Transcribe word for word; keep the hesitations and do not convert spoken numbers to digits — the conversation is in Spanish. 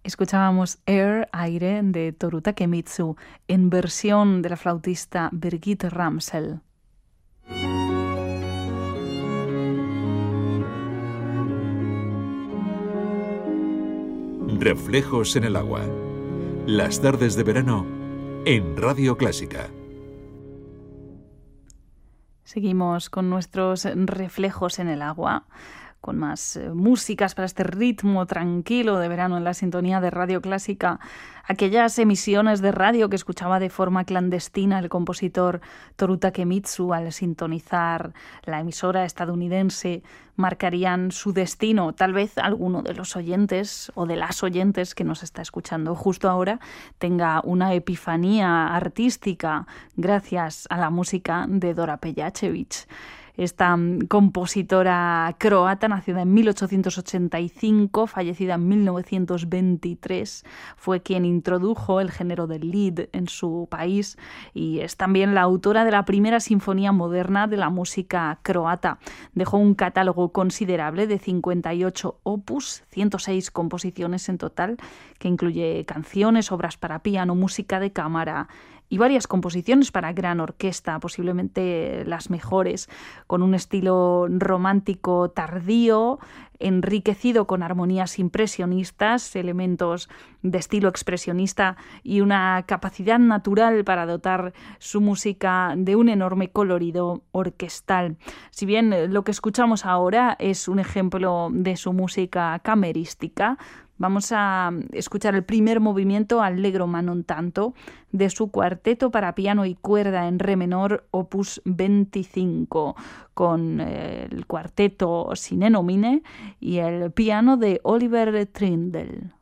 Escuchábamos Air, Aire, de Toru Takemitsu, en versión de la flautista Birgit Ramsel. Reflejos en el agua. Las tardes de verano en Radio Clásica. Seguimos con nuestros reflejos en el agua, con más eh, músicas para este ritmo tranquilo de verano en la sintonía de Radio Clásica. Aquellas emisiones de radio que escuchaba de forma clandestina el compositor Toru Takemitsu al sintonizar la emisora estadounidense marcarían su destino. Tal vez alguno de los oyentes o de las oyentes que nos está escuchando justo ahora tenga una epifanía artística gracias a la música de Dora Pejacevic. Esta compositora croata, nacida en mil ochocientos ochenta y cinco, fallecida en mil novecientos veintitrés, fue quien introdujo el género del lied en su país y es también la autora de la primera sinfonía moderna de la música croata. Dejó un catálogo considerable de cincuenta y ocho opus, ciento seis composiciones en total, que incluye canciones, obras para piano, música de cámara y varias composiciones para gran orquesta, posiblemente las mejores, con un estilo romántico tardío, enriquecido con armonías impresionistas, elementos de estilo expresionista y una capacidad natural para dotar su música de un enorme colorido orquestal. Si bien lo que escuchamos ahora es un ejemplo de su música camerística, vamos a escuchar el primer movimiento Allegro ma non tanto de su cuarteto para piano y cuerda en re menor, opus veinticinco, con el cuarteto Sine Nomine y el piano de Oliver Trindle.